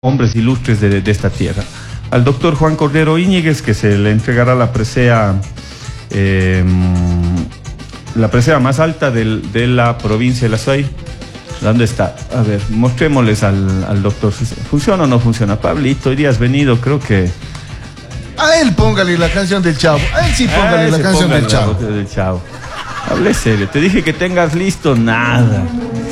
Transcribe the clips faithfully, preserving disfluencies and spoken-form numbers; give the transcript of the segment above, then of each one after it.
hombres ilustres de, de esta tierra. Al doctor Juan Cordero Íñiguez, que se le entregará la presea, eh, la presea más alta del, de la provincia de La Suay. ¿Dónde está? A ver, mostrémosles al, al doctor. ¿Funciona o no funciona? Pablito, hoy día has venido, creo que... A él póngale la canción del Chavo. A él sí póngale la canción del Chavo. del Chavo. Hablé serio. Te dije que tengas listo nada.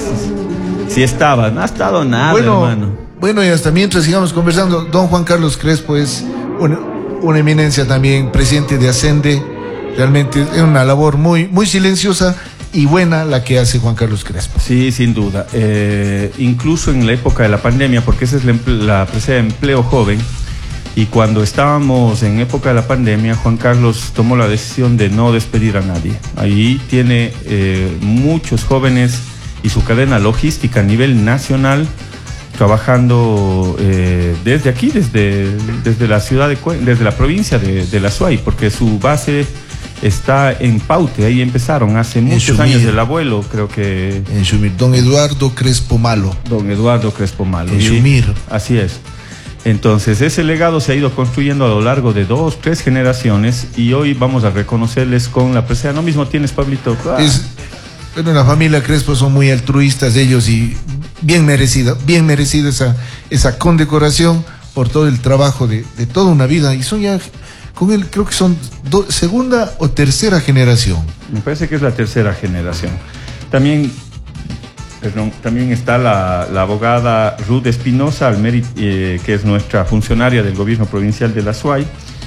Si estaba, no ha estado nada, bueno, hermano. Bueno, y hasta mientras sigamos conversando, don Juan Carlos Crespo es una, una eminencia también, presidente de Ascende. Realmente es una labor muy, muy silenciosa y buena la que hace Juan Carlos Crespo. Sí, sin duda. Eh, incluso en la época de la pandemia, porque esa es la, la presea de empleo joven, y cuando estábamos en época de la pandemia, Juan Carlos tomó la decisión de no despedir a nadie. Ahí tiene eh, muchos jóvenes y su cadena logística a nivel nacional trabajando eh, desde aquí, desde, desde la ciudad de desde la provincia de, de La Suay, porque su base está en Paute. Ahí empezaron hace muchos Sumir, años el abuelo, creo que... En Sumir, don Eduardo Crespo Malo. Don Eduardo Crespo Malo. En Sumir. Así es. Entonces, ese legado se ha ido construyendo a lo largo de dos, tres generaciones, y hoy vamos a reconocerles con la presea. ¿No mismo tienes, Pablito? Ah. Es, bueno, la familia Crespo son muy altruistas ellos, y bien merecida, bien merecida esa, esa condecoración por todo el trabajo de, de toda una vida. Y son ya, con él, creo que son do, segunda o tercera generación. Me parece que es la tercera generación. También... Perdón, también está la, la abogada Ruth Espinosa, eh, que es nuestra funcionaria del gobierno provincial de La Suay.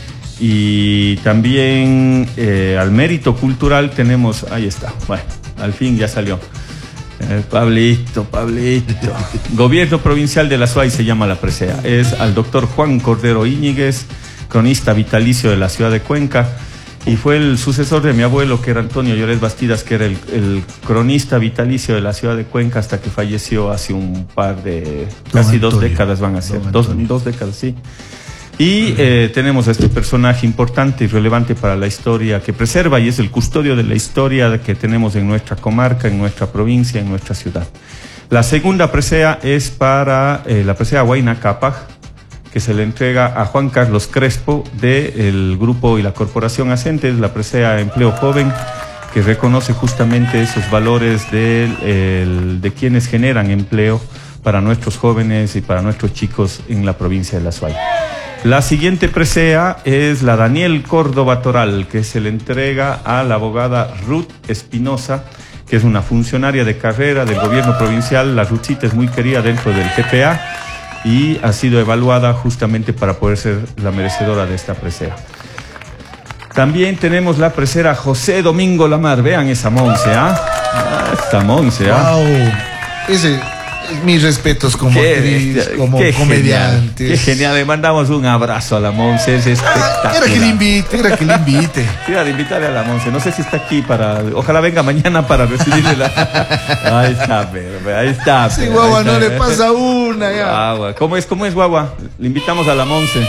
Y también eh, al mérito cultural tenemos, ahí está, bueno, al fin ya salió. Eh, Pablito, Pablito. Gobierno provincial de La Suay se llama la presea. Es al doctor Juan Cordero Íñiguez, cronista vitalicio de la ciudad de Cuenca. Y fue el sucesor de mi abuelo, que era Antonio Llorés Bastidas, que era el, el cronista vitalicio de la ciudad de Cuenca, hasta que falleció hace un par de... Don casi Antonio, dos décadas van a ser. Dos, dos décadas, sí. Y uh-huh. eh, tenemos a este personaje importante y relevante para la historia, que preserva y es el custodio de la historia que tenemos en nuestra comarca, en nuestra provincia, en nuestra ciudad. La segunda presea es para eh, la presea Huayna Capac, que se le entrega a Juan Carlos Crespo del grupo y la corporación Ascentes, la presea Empleo Joven, que reconoce justamente esos valores de, el, de quienes generan empleo para nuestros jóvenes y para nuestros chicos en la provincia de La Suay. La siguiente presea es la Daniel Córdoba Toral, que se le entrega a la abogada Ruth Espinosa, que es una funcionaria de carrera del gobierno provincial. La Ruthcita es muy querida dentro del G P A y ha sido evaluada justamente para poder ser la merecedora de esta presea. También tenemos la presera José Domingo Lamar. Vean esa Monse, ¿ah? ¿eh? Esta Monse, ¿ah? ¿eh? Wow. Ese, mis respetos como qué, actriz, como qué comediante. Qué genial, le mandamos un abrazo a la Monse, es espectacular. Ah, era que le invite, era que le invite. Era de invitarle a la Monse, no sé si está aquí para, ojalá venga mañana para recibirle la... Ahí está, pero, ahí está. Sí, pero, guagua, ahí no está, le pasa una ya. Guagua, ¿cómo es, cómo es, guagua? Le invitamos a la Monse.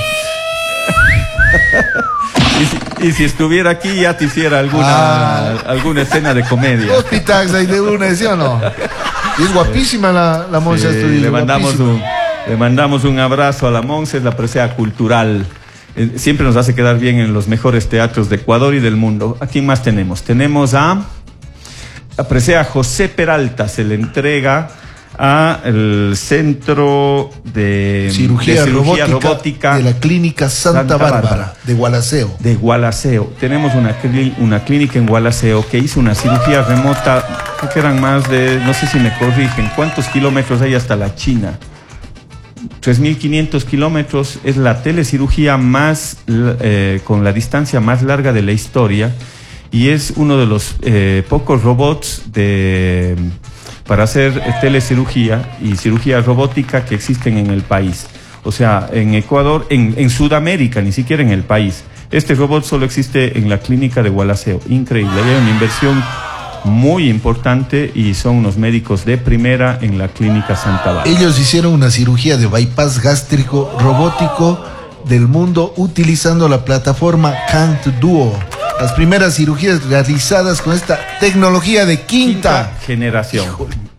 Y si, y si estuviera aquí ya te hiciera alguna, ah. alguna escena de comedia. Dos pitax ahí de una, ¿sí o no? Y es guapísima la, la Monse. Sí, le, mandamos un, le mandamos un abrazo a la Monse, es la presea cultural. Eh, siempre nos hace quedar bien en los mejores teatros de Ecuador y del mundo. ¿A quién más tenemos? Tenemos a la presea José Peralta, se le entrega a el Centro de Cirugía, de cirugía robótica, robótica de la Clínica Santa, Santa Bárbara, Bárbara de Gualaceo. De Gualaceo. Tenemos una, una clínica en Gualaceo que hizo una cirugía remota, que eran más de, no sé si me corrigen, ¿cuántos kilómetros hay hasta la China? tres mil quinientos kilómetros. Es la telecirugía más, eh, con la distancia más larga de la historia, y es uno de los eh, pocos robots de... para hacer telecirugía y cirugía robótica que existen en el país. O sea, en Ecuador, en, en Sudamérica, ni siquiera en el país. Este robot solo existe en la clínica de Gualaceo. Increíble. Hay una inversión muy importante y son unos médicos de primera en la clínica Santa Bárbara. Ellos hicieron una cirugía de bypass gástrico robótico del mundo utilizando la plataforma Cant Duo. Las primeras cirugías realizadas con esta tecnología de quinta, quinta generación. Híjole.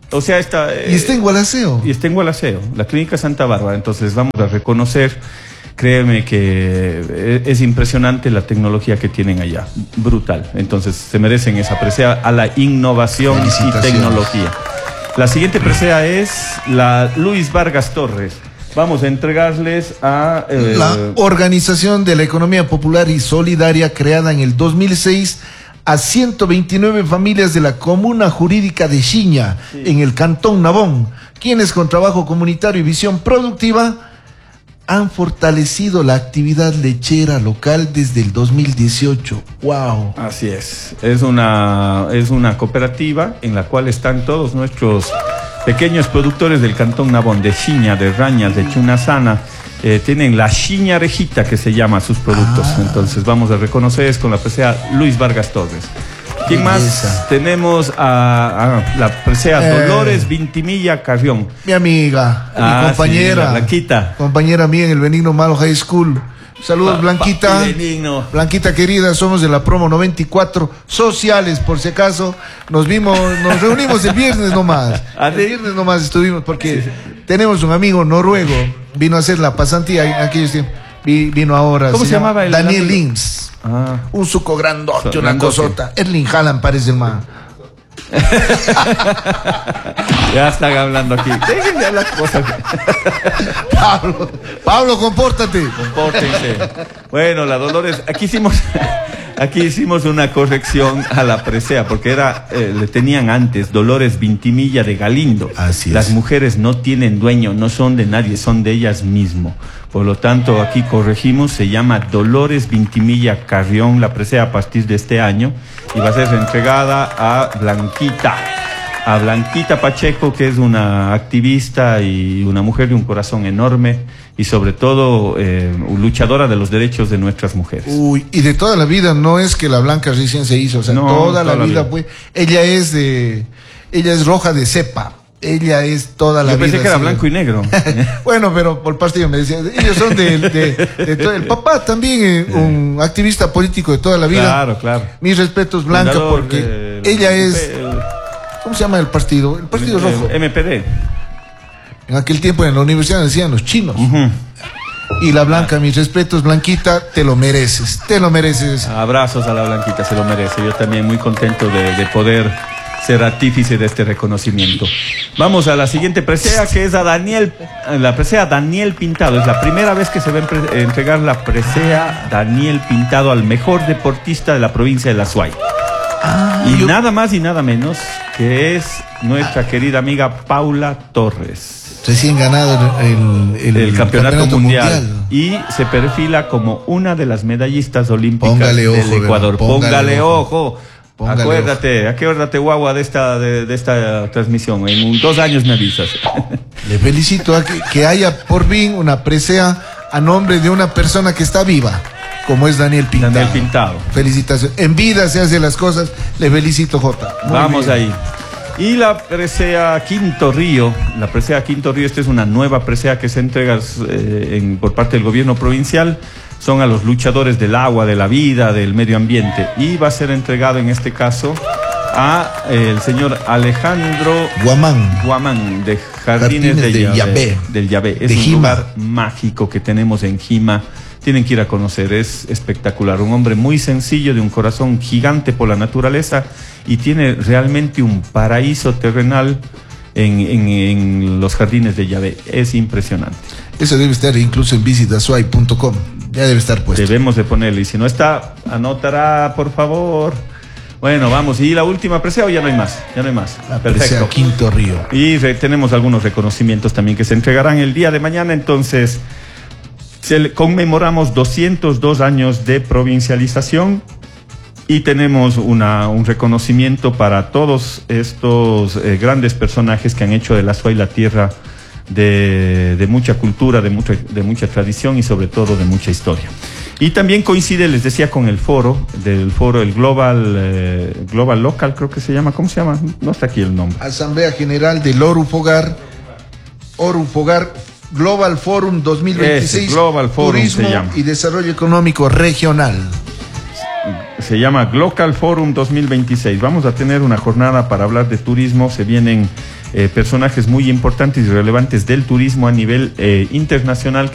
O sea, está... Eh, y está en Gualaceo. Y está en Gualaceo, la Clínica Santa Bárbara. Entonces vamos a reconocer, créeme que es impresionante la tecnología que tienen allá. Brutal. Entonces se merecen esa presea a la innovación y tecnología. La siguiente presea es la Luis Vargas Torres. Vamos a entregarles a... Eh, la Organización de la Economía Popular y Solidaria, creada en el dos mil seis, a ciento veintinueve familias de la Comuna Jurídica de Xiña, sí, en el Cantón Nabón, quienes con trabajo comunitario y visión productiva han fortalecido la actividad lechera local desde el dos mil dieciocho. ¡Wow! Así es. Es una, es una cooperativa en la cual están todos nuestros pequeños productores del Cantón Nabón, de Xiña, de Rañas, de Chunasana. Eh, tienen la Xiña Rejita, que se llama sus productos. Ah. Entonces vamos a reconocer es con la presea Luis Vargas Torres. ¿Quién más? Esa. Tenemos a, a la presea eh. Dolores Vintimilla Carrión. Mi amiga, ah, mi compañera. Sí, Blanquita. Compañera mía en el Benigno Malo High School. Saludos, pa, Blanquita. Pa, Blanquita querida, somos de la promo noventa y cuatro sociales, por si acaso. Nos vimos, nos reunimos el viernes nomás. El viernes nomás estuvimos porque sí, sí. tenemos un amigo noruego, vino a hacer la pasantía en aquellos tiempos. Vino ahora. ¿Cómo se, se llamaba el Daniel Lins. Ah. Un suco grandote, so, una grandote. Cosota. Erling Haaland parece el man. Ya están hablando aquí. Déjenme hablar cosas. Pablo, Pablo, compórtate. Compórtense. Bueno, la Dolores, aquí hicimos, aquí hicimos una corrección a la presea, porque era, eh, le tenían antes Dolores Vintimilla de Galindo. Así es. Las mujeres no tienen dueño, no son de nadie, son de ellas mismas. Por lo tanto, aquí corregimos, se llama Dolores Vintimilla Carrión, la presea a partir de este año, y va a ser entregada a Blanquita, a Blanquita Pacheco, que es una activista y una mujer de un corazón enorme, y sobre todo eh, luchadora de los derechos de nuestras mujeres. Uy, y de toda la vida, no es que la Blanca recién se hizo, o sea, no, toda, toda la, la vida, vida pues, ella es de, ella es roja de cepa. Ella es toda la vida. Yo pensé vida que era así. Blanco y negro. Bueno, pero por parte yo me decía, ellos son de, de, de todo. El papá también, eh, un activista político de toda la vida. Claro, claro. Mis respetos, Blanca, Fundador porque de, ella es... El, ¿cómo se llama el partido? El Partido el, Rojo. M P D. En aquel tiempo en la universidad decían los chinos. Uh-huh. Y la Blanca, mis respetos, Blanquita, te lo mereces, te lo mereces. Abrazos a la Blanquita, se lo merece. Yo también muy contento de, de poder ser artífice de este reconocimiento. Vamos a la siguiente presea, que es a Daniel, la presea Daniel Pintado. Es la primera vez que se va a entregar la presea Daniel Pintado al mejor deportista de la provincia de La Suay. Ah, y yo... nada más y nada menos que es nuestra ah. querida amiga Paula Torres. Recién ganado el, el, el campeonato, campeonato mundial, mundial y se perfila como una de las medallistas olímpicas póngale del ojo, Ecuador. Póngale, póngale ojo. ojo. Póngale acuérdate, ojo. acuérdate, guagua, de esta, de, de esta transmisión. En un, dos años me avisas. Le felicito a que, que haya por fin una presea a nombre de una persona que está viva, como es Daniel Pintado. Daniel Pintado. Felicitaciones. En vida se hacen las cosas. Le felicito, Jota. Muy Vamos bien. ahí. Y la presea Quinto Río, la presea Quinto Río, esta es una nueva presea que se entrega eh, en, por parte del gobierno provincial. Son a los luchadores del agua, de la vida, del medio ambiente. Y va a ser entregado en este caso a eh, el señor Alejandro Guamán, Guamán de Jardines, Jardines de, de Yabé, del Yabé. Es de un Jima. lugar mágico que tenemos en Jima. Tienen que ir a conocer, es espectacular. Un hombre muy sencillo, de un corazón gigante por la naturaleza, y tiene realmente un paraíso terrenal en, en, en los Jardines de Yabé. Es impresionante. Eso debe estar incluso en visitasuay punto com. Ya debe estar puesto. Debemos de ponerle, y si no está, anotará, por favor. Bueno, vamos, y la última presea, o ya no hay más, ya no hay más. La presea Quinto Río. Y re, tenemos algunos reconocimientos también que se entregarán el día de mañana. Entonces, se, conmemoramos doscientos dos años de provincialización, y tenemos una, un reconocimiento para todos estos eh, grandes personajes que han hecho de La Suay la tierra De, de mucha cultura, de mucha, de mucha tradición y sobre todo de mucha historia. Y también coincide, les decía, con el foro, del foro, el Global, eh, Global Local, creo que se llama, ¿cómo se llama? No está aquí el nombre. Asamblea General del Orufogar, Orufogar Global Forum dos mil veintiséis, Ese, Global Forum Turismo se llama. y Desarrollo Económico Regional. Se llama Global Forum dos mil veintiséis. Vamos a tener una jornada para hablar de turismo, se vienen eh, personajes muy importantes y relevantes del turismo a nivel eh, internacional que